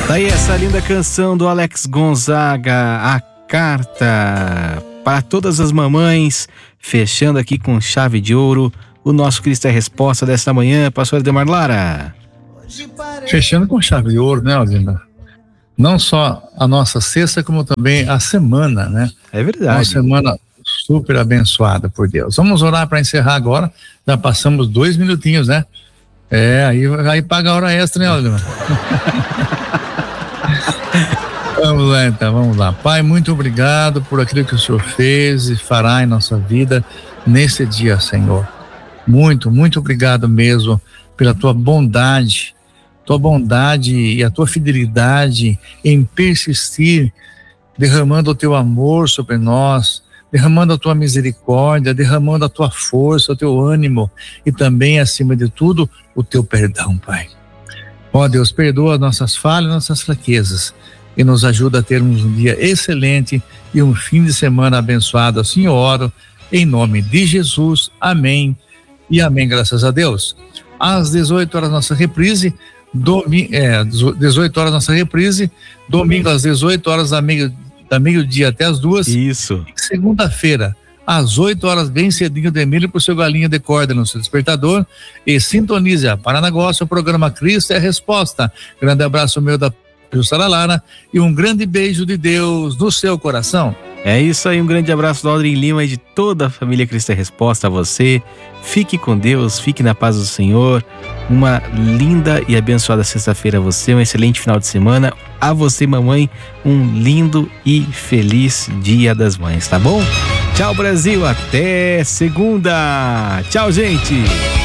Daí essa linda canção do Alex Gonzaga, A Carta, para todas as mamães, fechando aqui com chave de ouro o nosso Cristo é Resposta desta manhã, pastor Ademar Lara. Fechando com chave de ouro, né, Aldina? Não só a nossa sexta, como também a semana, né? É verdade. Uma semana super abençoada por Deus. Vamos orar para encerrar agora. Já passamos 2 minutinhos, né? Aí paga a hora extra, né, Aldina? Vamos lá então, vamos lá. Pai, muito obrigado por aquilo que o Senhor fez e fará em nossa vida nesse dia, Senhor. Muito, muito obrigado mesmo pela tua bondade e a tua fidelidade em persistir, derramando o teu amor sobre nós, derramando a tua misericórdia, derramando a tua força, o teu ânimo e também, acima de tudo, o teu perdão, Pai. Ó Deus, perdoa nossas falhas, nossas fraquezas e nos ajuda a termos um dia excelente e um fim de semana abençoado. Assim eu oro, em nome de Jesus. Amém e amém, graças a Deus. Às 18 horas nossa reprise, 18 horas nossa reprise, domingo às 18 horas da meio-dia até as 2. Isso. E segunda-feira, às 8 horas, bem cedinho, Demílio, pro seu galinha de corda no seu despertador, e sintonize a Paranagócia, o programa Cristo é a Resposta. Grande abraço meu da Jussara Lara e um grande beijo de Deus no seu coração. É isso aí, um grande abraço do Aldrin Lima e de toda a família Cristo é Resposta a você. Fique com Deus, fique na paz do Senhor. Uma linda e abençoada sexta-feira a você, um excelente final de semana. A você, mamãe, um lindo e feliz Dia das Mães, tá bom? Tchau, Brasil, até segunda. Tchau, gente.